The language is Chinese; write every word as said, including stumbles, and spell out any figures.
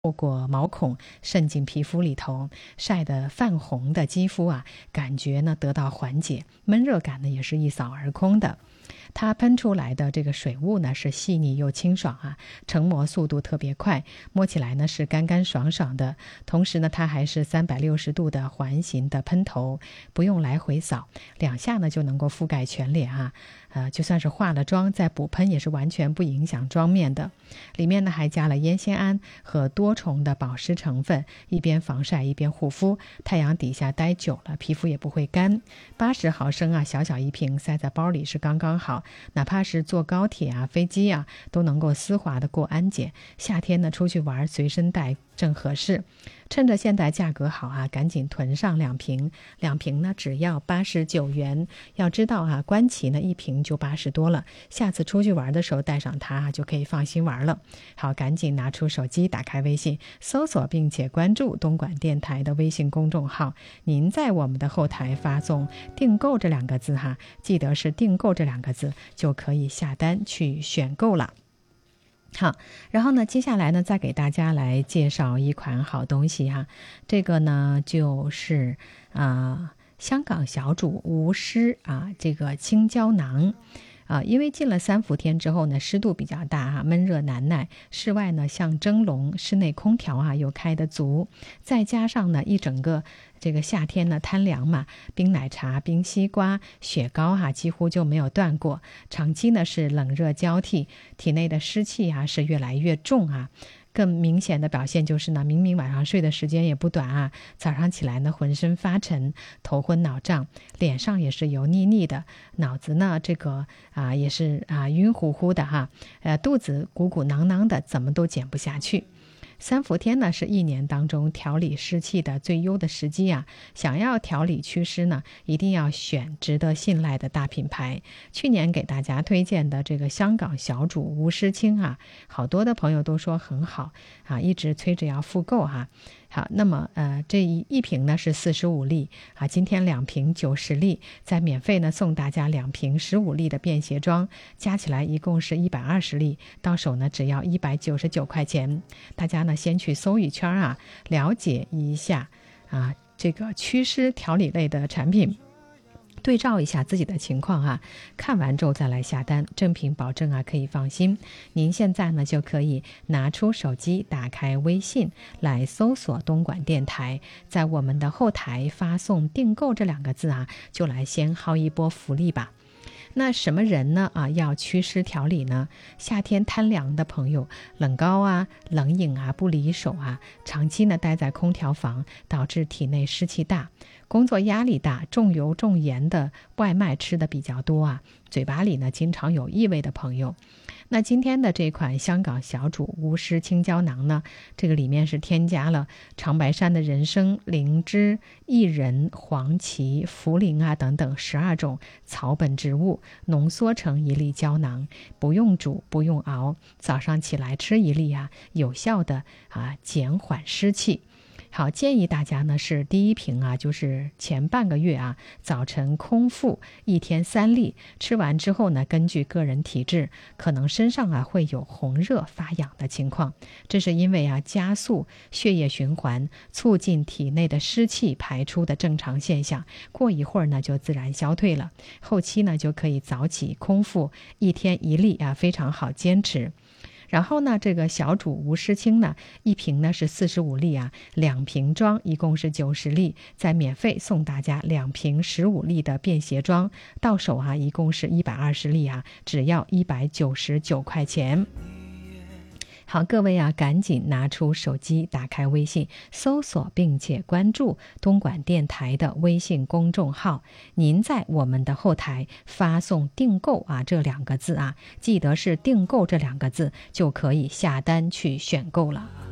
透过毛孔渗进皮肤里头，晒得泛红的肌肤啊，感觉呢得到缓解，闷热感呢也是一扫而空的。它喷出来的这个水雾呢是细腻又清爽啊，成膜速度特别快，摸起来呢是干干爽爽的。同时呢，它还是三百六十度的环形的喷头，不用来回扫，两下呢就能够覆盖全脸啊。呃，就算是化了妆再补喷也是完全不影响妆面的。里面呢还加了烟酰胺和多重的保湿成分，一边防晒一边护肤，太阳底下待久了皮肤也不会干。八十毫升啊，小小一瓶，塞在包里是刚刚好，哪怕是坐高铁啊飞机啊都能够丝滑的过安检。夏天呢出去玩随身带正合适。趁着现在价格好啊，赶紧囤上两瓶，两瓶呢只要八十九元。要知道啊，官旗呢一瓶就八十多了，下次出去玩的时候带上它就可以放心玩了。好，赶紧拿出手机，打开微信，搜索并且关注东莞电台的微信公众号。您在我们的后台发送订购这两个字哈，记得是订购这两个字，就可以下单去选购了。好，然后呢，接下来呢，再给大家来介绍一款好东西哈。这个呢，就是啊、呃，香港小主无湿啊，这个清胶囊。啊，因为进了三伏天之后呢，湿度比较大啊，闷热难耐，室外呢像蒸笼，室内空调啊又开得足，再加上呢一整个这个夏天呢贪凉嘛，冰奶茶、冰西瓜、雪糕哈、啊、几乎就没有断过，长期呢是冷热交替，体内的湿气啊是越来越重啊。更明显的表现就是呢，明明晚上睡的时间也不短啊，早上起来呢浑身发沉，头昏脑胀，脸上也是油腻腻的，脑子呢这个啊也是啊晕乎乎的哈，呃肚子鼓鼓囊囊的，怎么都减不下去。三伏天呢是一年当中调理湿气的最优的时机啊，想要调理祛湿呢，一定要选值得信赖的大品牌。去年给大家推荐的这个香港小主无湿清啊，好多的朋友都说很好啊，一直催着要复购哈、啊。好，那么呃这一一瓶呢是四十五粒啊，今天两瓶九十粒，再免费呢送大家两瓶十五粒的便携装，加起来一共是一百二十粒，到手呢只要一百九十九块钱。大家呢先去搜一圈啊，了解一下啊这个祛湿调理类的产品，对照一下自己的情况啊，看完之后再来下单，正品保证啊，可以放心。您现在呢就可以拿出手机，打开微信来搜索东莞电台，在我们的后台发送订购这两个字啊，就来先薅一波福利吧。那什么人呢啊要祛湿调理呢？夏天贪凉的朋友，冷高啊、冷饮啊不离手啊，长期呢待在空调房，导致体内湿气大，工作压力大，重油重盐的外卖吃的比较多啊，嘴巴里呢经常有异味的朋友。那今天的这款香港小主无湿清胶囊呢，这个里面是添加了长白山的人参、灵芝、薏仁、黄芪、茯苓啊等等十二种草本植物浓缩成一粒胶囊，不用煮不用熬，早上起来吃一粒啊，有效的啊减缓湿气。好，建议大家呢是第一瓶啊，就是前半个月啊，早晨空腹一天三粒，吃完之后呢，根据个人体质，可能身上啊会有红热发痒的情况，这是因为啊加速血液循环，促进体内的湿气排出的正常现象，过一会儿呢就自然消退了，后期呢就可以早起空腹一天一粒啊，非常好坚持。然后呢，这个小主无湿清呢，一瓶呢是四十五粒啊，两瓶装一共是九十粒，再免费送大家两瓶十五粒的便携装，到手啊一共是一百二十粒啊，只要一百九十九块钱。好，各位啊，赶紧拿出手机，打开微信，搜索并且关注东莞电台的微信公众号。您在我们的后台发送订购啊这两个字啊，记得是订购这两个字，就可以下单去选购了。